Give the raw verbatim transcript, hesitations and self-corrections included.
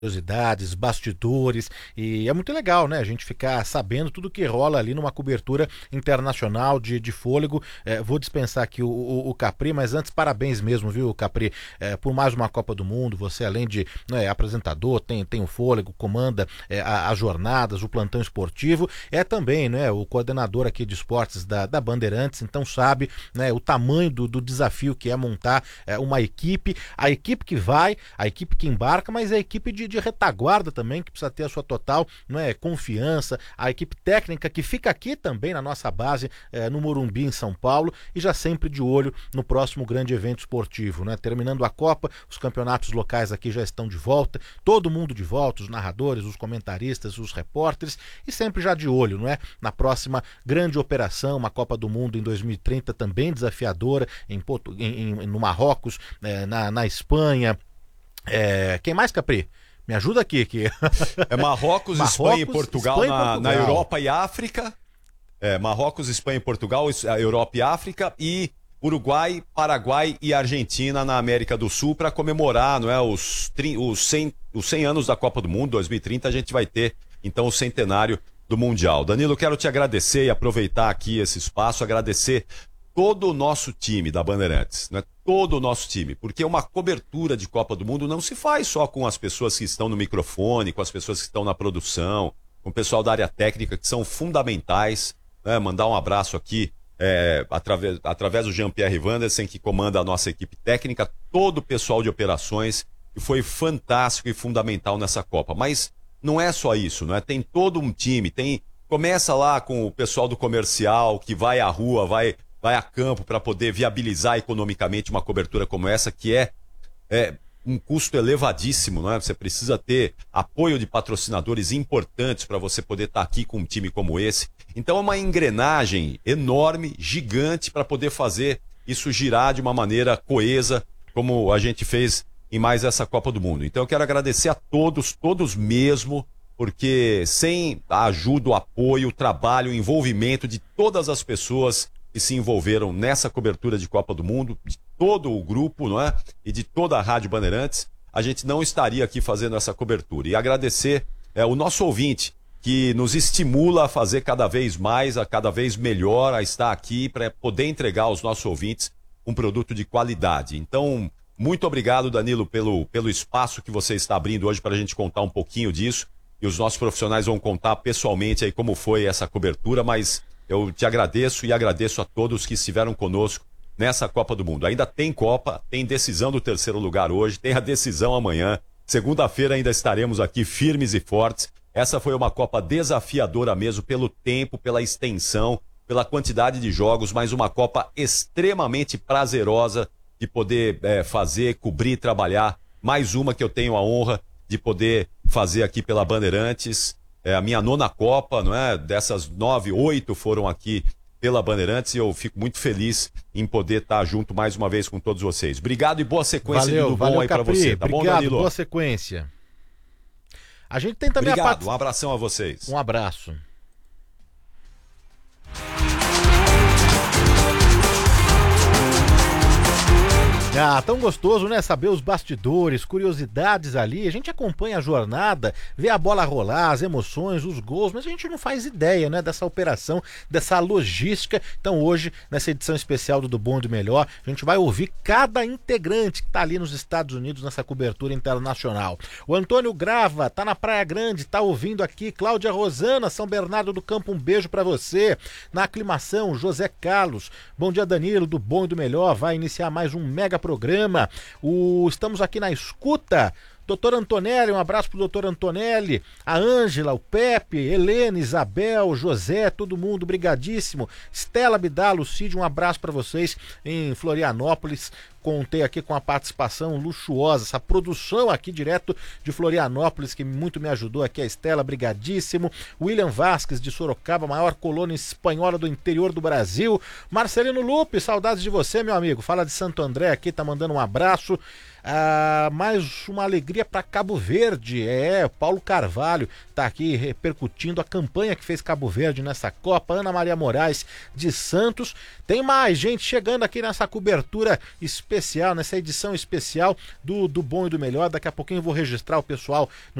curiosidades, bastidores, e é muito legal, né? A gente ficar sabendo tudo que rola ali numa cobertura internacional de, de fôlego. É, vou dispensar aqui o, o, o Capri, mas antes, parabéns mesmo, viu, Capri, é, por mais uma Copa do Mundo. Você, além de né, apresentador, tem, tem o fôlego, comanda é, as jornadas, o plantão esportivo, é também né, o coordenador aqui de esportes da, da Bandeirantes, então sabe né, o tamanho do, do desafio que é montar é, uma equipe, a equipe que vai, a equipe que embarca, mas a equipe de de retaguarda também, que precisa ter a sua total não é, confiança, a equipe técnica que fica aqui também na nossa base, é, no Morumbi, em São Paulo, e já sempre de olho no próximo grande evento esportivo, né? Terminando a Copa, os campeonatos locais aqui já estão de volta, todo mundo de volta, os narradores, os comentaristas, os repórteres, e sempre já de olho, não é? Na próxima grande operação, uma Copa do Mundo em dois mil e trinta também desafiadora, em, Porto, em, em no Marrocos, é, na, na Espanha. É, quem mais, Capri? Me ajuda aqui. Que... É Marrocos, Marrocos Espanha e Portugal, Espanha na, Portugal na Europa e África. É, Marrocos, Espanha e Portugal, Europa e África. E Uruguai, Paraguai e Argentina na América do Sul para comemorar não é, os, os, cem, os cem anos da Copa do Mundo. dois mil e trinta a gente vai ter então o centenário do Mundial. Danilo, quero te agradecer e aproveitar aqui esse espaço, agradecer todo o nosso time da Bandeirantes, né? Todo o nosso time, porque uma cobertura de Copa do Mundo não se faz só com as pessoas que estão no microfone, com as pessoas que estão na produção, com o pessoal da área técnica, que são fundamentais, né? Mandar um abraço aqui, é, através, através do Jean-Pierre Wandersen, que comanda a nossa equipe técnica, todo o pessoal de operações, que foi fantástico e fundamental nessa Copa. Mas não é só isso, não é? Tem todo um time, tem começa lá com o pessoal do comercial, que vai à rua, vai... vai a campo para poder viabilizar economicamente uma cobertura como essa, que é, é um custo elevadíssimo, não é? Você precisa ter apoio de patrocinadores importantes para você poder estar aqui com um time como esse. Então é uma engrenagem enorme, gigante, para poder fazer isso girar de uma maneira coesa, como a gente fez em mais essa Copa do Mundo. Então eu quero agradecer a todos, todos mesmo, porque sem a ajuda, o apoio, o trabalho, o envolvimento de todas as pessoas que se envolveram nessa cobertura de Copa do Mundo, de todo o grupo, não é? E de toda a Rádio Bandeirantes, a gente não estaria aqui fazendo essa cobertura. E agradecer é, o nosso ouvinte, que nos estimula a fazer cada vez mais, a cada vez melhor, a estar aqui para poder entregar aos nossos ouvintes um produto de qualidade. Então, muito obrigado, Danilo, pelo, pelo espaço que você está abrindo hoje para a gente contar um pouquinho disso. E os nossos profissionais vão contar pessoalmente aí como foi essa cobertura, mas eu te agradeço e agradeço a todos que estiveram conosco nessa Copa do Mundo. Ainda tem Copa, tem decisão do terceiro lugar hoje, tem a decisão amanhã. Segunda-feira ainda estaremos aqui firmes e fortes. Essa foi uma Copa desafiadora mesmo pelo tempo, pela extensão, pela quantidade de jogos, mas uma Copa extremamente prazerosa de poder é, fazer, cobrir, trabalhar. Mais uma que eu tenho a honra de poder fazer aqui pela Bandeirantes. É a minha nona Copa, não é? Dessas nove, oito foram aqui pela Bandeirantes e eu fico muito feliz em poder estar junto mais uma vez com todos vocês. Obrigado e boa sequência valeu, de tudo valeu, bom aí para você, tá obrigado, bom, Danilo? Boa sequência. A gente tem também Obrigado, a part... um abração a vocês. Um abraço. Ah, tão gostoso, né? Saber os bastidores, curiosidades ali. A gente acompanha a jornada, vê a bola rolar, as emoções, os gols, mas a gente não faz ideia, né? Dessa operação, dessa logística. Então hoje, nessa edição especial do Do Bom e do Melhor, a gente vai ouvir cada integrante que tá ali nos Estados Unidos nessa cobertura internacional. O Antônio Grava tá na Praia Grande, tá ouvindo aqui. Cláudia Rosana, São Bernardo do Campo, um beijo pra você. Na aclimação, José Carlos. Bom dia, Danilo, do Bom e do Melhor. Vai iniciar mais um mega programa. O... Estamos aqui na escuta. Doutor Antonelli, um abraço pro doutor Antonelli, a Ângela, o Pepe, Helena, Isabel, José, todo mundo, brigadíssimo. Estela Bidalo, Cid, um abraço para vocês em Florianópolis. Contei aqui com a participação luxuosa, essa produção aqui direto de Florianópolis, que muito me ajudou aqui, a Estela, brigadíssimo. William Vasques, de Sorocaba, maior colônia espanhola do interior do Brasil. Marcelino Lupe, saudades de você, meu amigo. Fala de Santo André aqui, tá mandando um abraço. Ah, mais uma alegria para Cabo Verde. É, Paulo Carvalho está aqui repercutindo a campanha que fez Cabo Verde nessa Copa. Ana Maria Moraes de Santos. Tem mais gente chegando aqui nessa cobertura especial, nessa edição especial do, do Bom e do Melhor. Daqui a pouquinho eu vou registrar o pessoal no